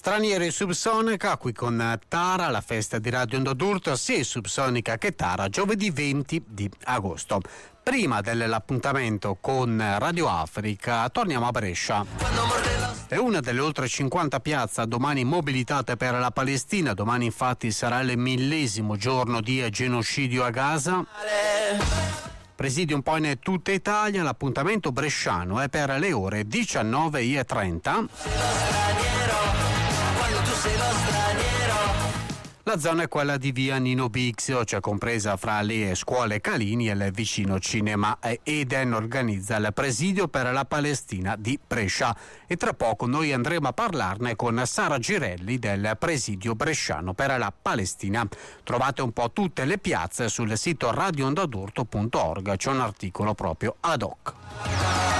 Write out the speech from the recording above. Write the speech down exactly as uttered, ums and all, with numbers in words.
Stranieri Subsonica, qui con Tara, la festa di Radio Onda d'Urto, sia Subsonica che Tara, giovedì venti di agosto. Prima dell'appuntamento con Radio Africa, torniamo a Brescia. È una delle oltre cinquanta piazze domani mobilitate per la Palestina. Domani infatti sarà il millesimo giorno di genocidio a Gaza. Presidi un po' in tutta Italia, l'appuntamento bresciano è per le ore diciannove e trenta. La zona è quella di via Nino Bixio, cioè compresa fra le scuole Calini e il vicino cinema Eden. Organizza il presidio per la Palestina di Brescia e tra poco noi andremo a parlarne con Sara Girelli del presidio bresciano per la Palestina. Trovate un po' tutte le piazze sul sito radio onda d'urto punto org, c'è un articolo proprio ad hoc.